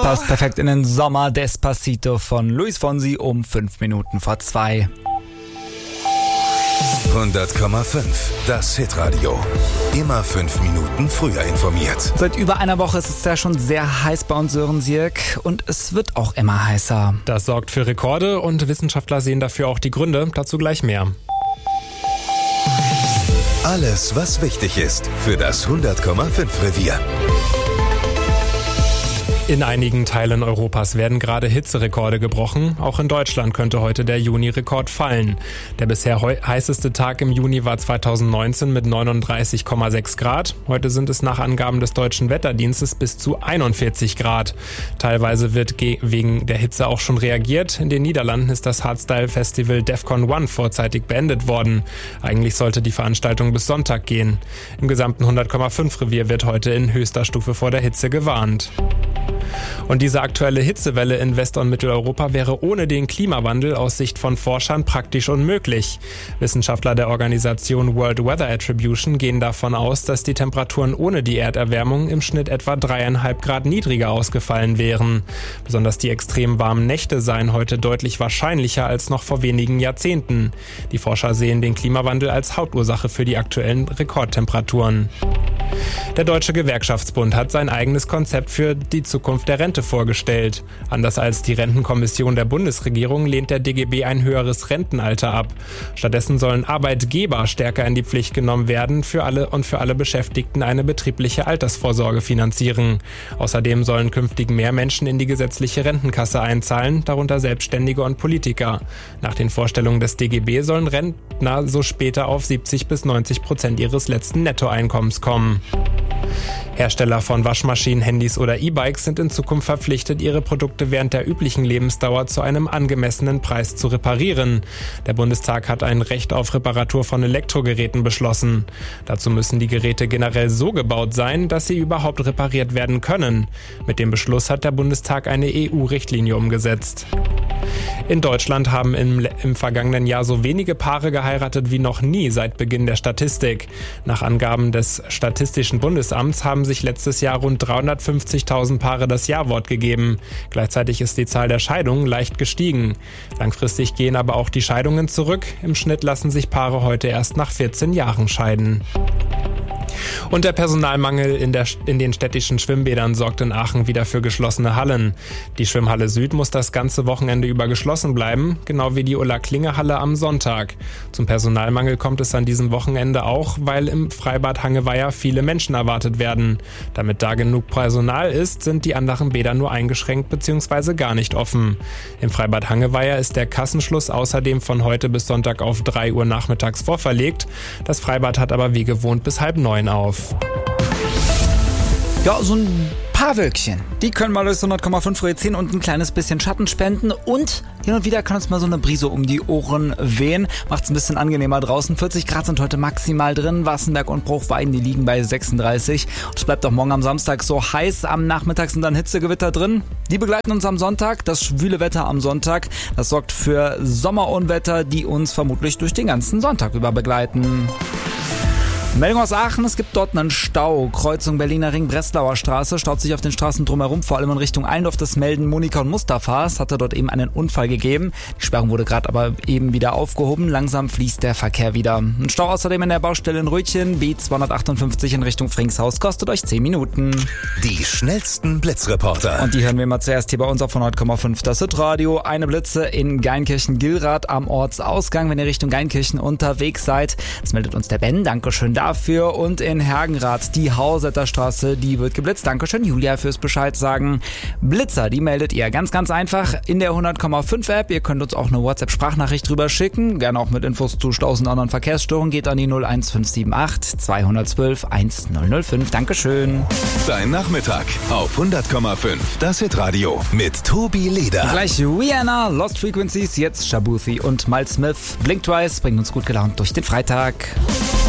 Passt perfekt in den Sommer. Despacito von Luis Fonsi um 5 Minuten vor 2. 100,5. Das Hitradio. Immer 5 Minuten früher informiert. Seit über einer Woche ist es ja schon sehr heiß bei uns, Sören Sierk. Und es wird auch immer heißer. Das sorgt für Rekorde und Wissenschaftler sehen dafür auch die Gründe. Dazu gleich mehr. Alles, was wichtig ist für das 100,5 Revier. In einigen Teilen Europas werden gerade Hitzerekorde gebrochen. Auch in Deutschland könnte heute der Juni-Rekord fallen. Der bisher heißeste Tag im Juni war 2019 mit 39,6 Grad. Heute sind es nach Angaben des Deutschen Wetterdienstes bis zu 41 Grad. Teilweise wird wegen der Hitze auch schon reagiert. In den Niederlanden ist das Hardstyle-Festival Defcon 1 vorzeitig beendet worden. Eigentlich sollte die Veranstaltung bis Sonntag gehen. Im gesamten 100,5 Revier wird heute in höchster Stufe vor der Hitze gewarnt. Und diese aktuelle Hitzewelle in West- und Mitteleuropa wäre ohne den Klimawandel aus Sicht von Forschern praktisch unmöglich. Wissenschaftler der Organisation World Weather Attribution gehen davon aus, dass die Temperaturen ohne die Erderwärmung im Schnitt etwa 3,5 Grad niedriger ausgefallen wären. Besonders die extrem warmen Nächte seien heute deutlich wahrscheinlicher als noch vor wenigen Jahrzehnten. Die Forscher sehen den Klimawandel als Hauptursache für die aktuellen Rekordtemperaturen. Der Deutsche Gewerkschaftsbund hat sein eigenes Konzept für die Zukunft der Rente vorgestellt. Anders als die Rentenkommission der Bundesregierung lehnt der DGB ein höheres Rentenalter ab. Stattdessen sollen Arbeitgeber stärker in die Pflicht genommen werden, für alle Beschäftigten eine betriebliche Altersvorsorge finanzieren. Außerdem sollen künftig mehr Menschen in die gesetzliche Rentenkasse einzahlen, darunter Selbstständige und Politiker. Nach den Vorstellungen des DGB sollen Rentner so später auf 70-90% ihres letzten Nettoeinkommens kommen. Hersteller von Waschmaschinen, Handys oder E-Bikes sind in Zukunft verpflichtet, ihre Produkte während der üblichen Lebensdauer zu einem angemessenen Preis zu reparieren. Der Bundestag hat ein Recht auf Reparatur von Elektrogeräten beschlossen. Dazu müssen die Geräte generell so gebaut sein, dass sie überhaupt repariert werden können. Mit dem Beschluss hat der Bundestag eine EU-Richtlinie umgesetzt. In Deutschland haben im vergangenen Jahr so wenige Paare geheiratet wie noch nie seit Beginn der Statistik. Nach Angaben des Statistischen Bundesamts haben sich letztes Jahr rund 350.000 Paare das Ja-Wort gegeben. Gleichzeitig ist die Zahl der Scheidungen leicht gestiegen. Langfristig gehen aber auch die Scheidungen zurück. Im Schnitt lassen sich Paare heute erst nach 14 Jahren scheiden. Und der Personalmangel in den städtischen Schwimmbädern sorgt in Aachen wieder für geschlossene Hallen. Die Schwimmhalle Süd muss das ganze Wochenende über geschlossen bleiben, genau wie die Ulla-Klinge-Halle am Sonntag. Zum Personalmangel kommt es an diesem Wochenende auch, weil im Freibad Hangeweiher viele Menschen erwartet werden. Damit da genug Personal ist, sind die anderen Bäder nur eingeschränkt bzw. gar nicht offen. Im Freibad Hangeweiher ist der Kassenschluss außerdem von heute bis Sonntag auf 3 Uhr nachmittags vorverlegt. Das Freibad hat aber wie gewohnt bis 8:30 auf. Ja, so ein paar Wölkchen. Die können mal durchs 100,5 Revier ziehen und ein kleines bisschen Schatten spenden. Und hin und wieder kann uns mal so eine Brise um die Ohren wehen. Macht es ein bisschen angenehmer draußen. 40 Grad sind heute maximal drin. Wassenberg und Bruchweiden, die liegen bei 36. Und es bleibt auch morgen am Samstag so heiß. Am Nachmittag sind dann Hitzegewitter drin. Die begleiten uns am Sonntag. Das schwüle Wetter am Sonntag, das sorgt für Sommerunwetter, die uns vermutlich durch den ganzen Sonntag über begleiten. Meldung aus Aachen, es gibt dort einen Stau. Kreuzung Berliner Ring, Breslauer Straße, staut sich auf den Straßen drumherum, vor allem in Richtung Allendorf. Das melden Monika und Mustafa. Es hatte dort eben einen Unfall gegeben. Die Sperrung wurde gerade aber eben wieder aufgehoben. Langsam fließt der Verkehr wieder. Ein Stau außerdem in der Baustelle in Rötchen, B258 in Richtung Fringshaus, kostet euch 10 Minuten. Die schnellsten Blitzreporter. Und die hören wir mal zuerst hier bei uns auf 100,5. Das Hitradio. Eine Blitze in Geinkirchen-Gilrath am Ortsausgang, wenn ihr Richtung Geinkirchen unterwegs seid. Das meldet uns der Ben. Dankeschön dafür. Und in Hergenrath, die Hausetter Straße, die wird geblitzt. Dankeschön, Julia, fürs Bescheid sagen. Blitzer, die meldet ihr ganz, ganz einfach in der 100,5 App. Ihr könnt uns auch eine WhatsApp-Sprachnachricht drüber schicken. Gerne auch mit Infos zu Staus und anderen Verkehrsstörungen. Geht an die 01578 212 1005. Dankeschön. Dein Nachmittag auf 100,5. Das Hitradio mit Tobi Leder. Gleich Rihanna, Lost Frequencies, jetzt Shabuthi und Miles Smith. Blink Twice bringen uns gut gelaunt durch den Freitag.